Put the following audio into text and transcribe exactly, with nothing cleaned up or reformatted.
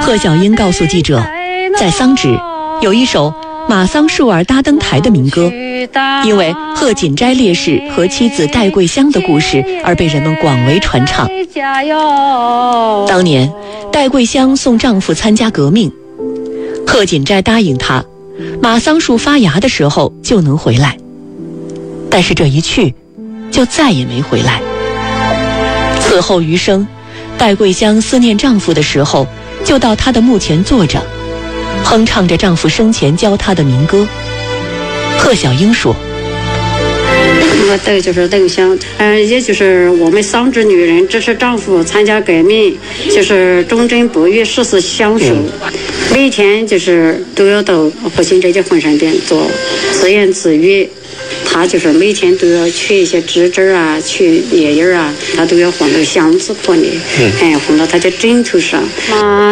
贺小英告诉记者，在桑植有一首马桑树儿搭灯台的民歌，因为贺锦斋烈士和妻子戴桂香的故事而被人们广为传唱。当年戴桂香送丈夫参加革命，贺锦斋答应她，马桑树发芽的时候就能回来，但是这一去就再也没回来。此后余生，戴桂香思念丈夫的时候，就到他的墓前坐着，哼唱着丈夫生前教她的民歌。贺小英说， 我对就是邓香，嗯，也就是我们桑植女人支持丈夫参加革命，就是忠贞不渝，誓死相守，每天就是都要到胡新斋的婚山店做自言自语。他就是每天都要取一些枝枝啊，取叶叶啊，他都要放到箱子里，哎，放到他的枕头上。妈。